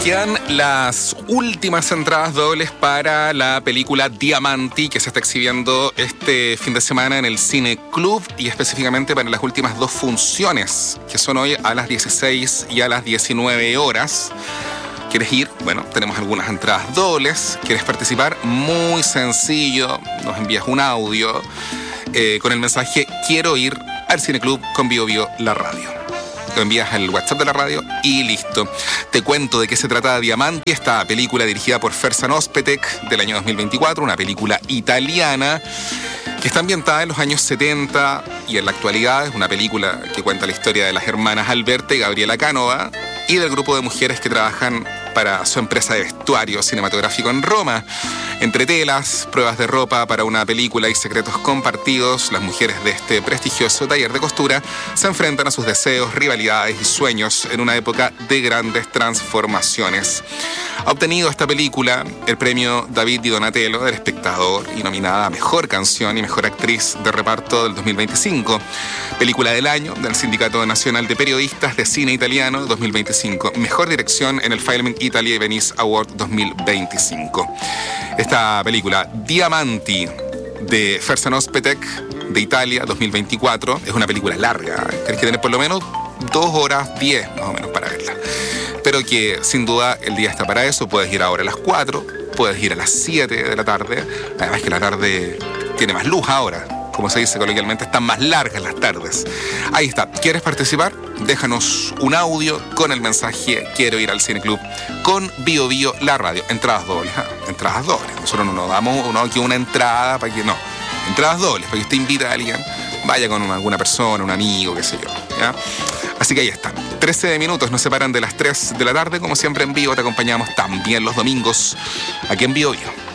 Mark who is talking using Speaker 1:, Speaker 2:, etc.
Speaker 1: Quedan las últimas entradas dobles para la película Diamanti, que se está exhibiendo este fin de semana en el Cine Club, y específicamente para las últimas dos funciones, que son hoy a las 16 y a las 19 horas. ¿Quieres ir? Bueno, tenemos algunas entradas dobles. ¿Quieres participar? Muy sencillo. Nos envías un audio con el mensaje "Quiero ir al Cine Club con Bio Bio, la radio". Lo envías al WhatsApp de la radio y listo. Te cuento de qué se trata Diamanti, esta película dirigida por Fersan Özpetek del año 2024, una película italiana que está ambientada en los años 70 y en la actualidad. Es una película que cuenta la historia de las hermanas Alberta y Gabriela Canova y del grupo de mujeres que trabajan para su empresa de vestuario cinematográfico en Roma. Entre telas, pruebas de ropa para una película y secretos compartidos, las mujeres de este prestigioso taller de costura se enfrentan a sus deseos, rivalidades y sueños en una época de grandes transformaciones. Ha obtenido esta película el premio David Di Donatello del Espectador y nominada a Mejor Canción y Mejor Actriz de Reparto del 2025. Película del año del Sindicato Nacional de Periodistas de Cine Italiano 2025. Mejor Dirección en el Film Italia y Venice Award 2025. Esta película, Diamanti, de Fersan Özpetek, de Italia, 2024, es una película larga. Tienes que tener por lo menos 2 horas 10 más o menos para verla. Pero que sin duda el día está para eso. Puedes ir ahora a las 4, puedes ir a las 7 de la tarde. Además que la tarde tiene más luz ahora. Como se dice coloquialmente, están más largas las tardes. Ahí está. ¿Quieres participar? Déjanos un audio con el mensaje "Quiero ir al Cine Club" con Bio Bio, la radio. Entradas dobles. Entradas dobles. Nosotros no nos damos aquí una entrada para que no. Entradas dobles, para que usted invite a alguien. Vaya con alguna persona, un amigo, qué sé yo. ¿Ya? Así que ahí está. 13 minutos nos separan de las 3 de la tarde. Como siempre en vivo te acompañamos también los domingos aquí en Bio Bio.